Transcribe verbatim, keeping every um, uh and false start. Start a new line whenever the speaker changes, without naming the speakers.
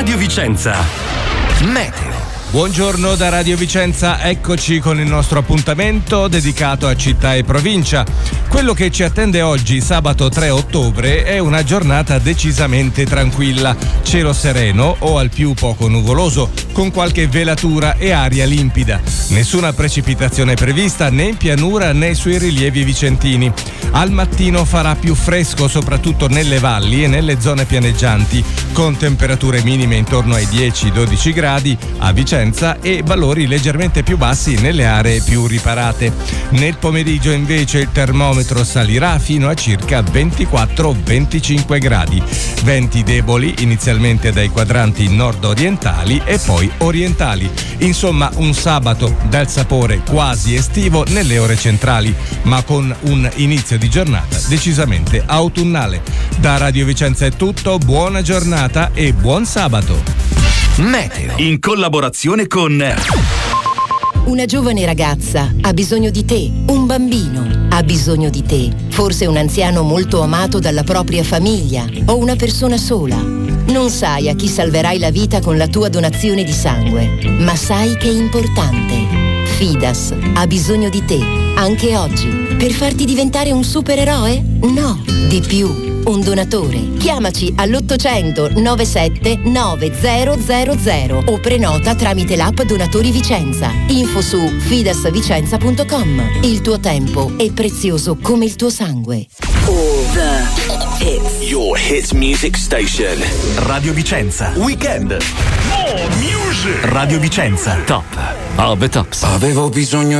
Radio Vicenza. Meteo.
Buongiorno da Radio Vicenza, eccoci con il nostro appuntamento dedicato a città e provincia. Quello che ci attende oggi, sabato tre ottobre, è una giornata decisamente tranquilla, cielo sereno o al più poco nuvoloso, con qualche velatura e aria limpida. Nessuna precipitazione prevista né in pianura né sui rilievi vicentini. Al mattino farà più fresco soprattutto nelle valli e nelle zone pianeggianti, con temperature minime intorno ai dieci dodici gradi a Vicenza e valori leggermente più bassi nelle aree più riparate. Nel pomeriggio invece il termometro salirà fino a circa ventiquattro venticinque gradi. Venti deboli inizialmente dai quadranti nord-orientali e poi orientali. Insomma, un sabato dal sapore quasi estivo nelle ore centrali, ma con un inizio di giornata decisamente autunnale. Da Radio Vicenza è tutto, buona giornata e buon sabato.
Meteo. In collaborazione con
Una giovane ragazza ha bisogno di te, un bambino ha bisogno di te, forse un anziano molto amato dalla propria famiglia o una persona sola. Non sai a chi salverai la vita con la tua donazione di sangue, ma sai che è importante. Fidas ha bisogno di te, anche oggi, per farti diventare un supereroe? No, di più. Un donatore. Chiamaci all'ottocento novantasette novecento o prenota tramite l'app Donatori Vicenza. Info su fidasvicenza punto com. Il tuo tempo è prezioso come il tuo sangue.
All the hits.
Your hit music station.
Radio Vicenza.
Weekend.
More music.
Radio Vicenza.
Top of the tops.
Avevo bisogno